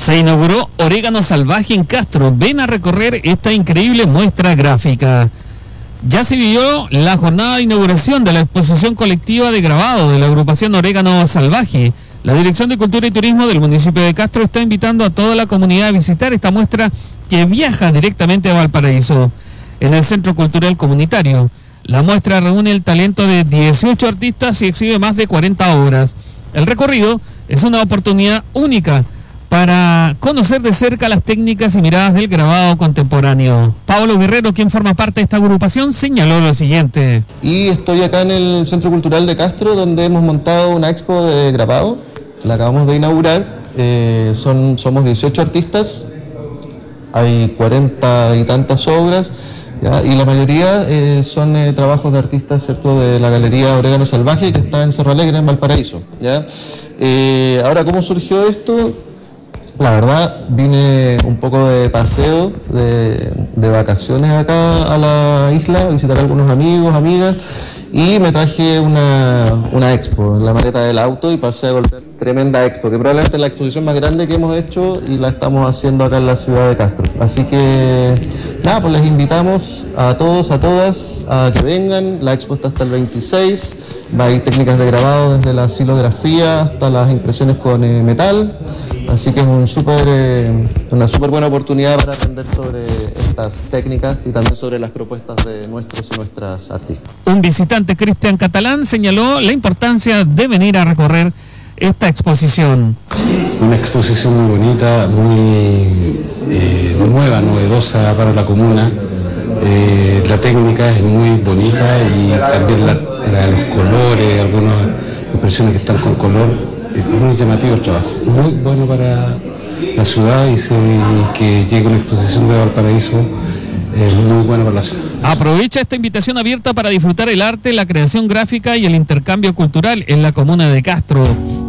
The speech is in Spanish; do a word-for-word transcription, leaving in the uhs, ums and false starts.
Se inauguró Orégano Salvaje en Castro. Ven a recorrer esta increíble muestra gráfica. Ya se vivió la jornada de inauguración de la exposición colectiva de grabado de la agrupación Orégano Salvaje. La Dirección de Cultura y Turismo del municipio de Castro está invitando a toda la comunidad a visitar esta muestra que viaja directamente a Valparaíso, en el Centro Cultural Comunitario. La muestra reúne el talento de dieciocho artistas y exhibe más de cuarenta obras. El recorrido es una oportunidad única para conocer de cerca las técnicas y miradas del grabado contemporáneo. Pablo Guerrero, quien forma parte de esta agrupación, señaló lo siguiente. Y estoy acá en el Centro Cultural de Castro, donde hemos montado una expo de grabado, la acabamos de inaugurar. Eh, son, somos dieciocho artistas, hay cuarenta y tantas obras, ¿ya? Y la mayoría eh, son eh, trabajos de artistas, ¿cierto?, de la Galería Orégano Salvaje, que está en Cerro Alegre, en Valparaíso, ¿ya? Eh, ahora, ¿cómo surgió esto? La verdad, vine un poco de paseo, de, de vacaciones acá a la isla, a visitar a algunos amigos, amigas, y me traje una, una expo en la maleta del auto y pasé a volver. Tremenda expo, que probablemente es la exposición más grande que hemos hecho y la estamos haciendo acá en la ciudad de Castro. Así que, nada, pues les invitamos a todos, a todas, a que vengan. La expo está hasta el veintiséis, va a ir técnicas de grabado desde la silografía hasta las impresiones con eh, metal. Así que es un super, eh, una súper buena oportunidad para aprender sobre estas técnicas y también sobre las propuestas de nuestros y nuestras artistas. Un visitante, Cristian Catalán, señaló la importancia de venir a recorrer esta exposición. Una exposición muy bonita, muy eh, nueva, novedosa para la comuna. Eh, la técnica es muy bonita y también la, la, los colores, algunas impresiones que están con color. Es muy llamativo el trabajo, muy bueno para la ciudad y se, que llegue una exposición de Valparaíso es muy bueno para la ciudad. Aprovecha esta invitación abierta para disfrutar el arte, la creación gráfica y el intercambio cultural en la comuna de Castro.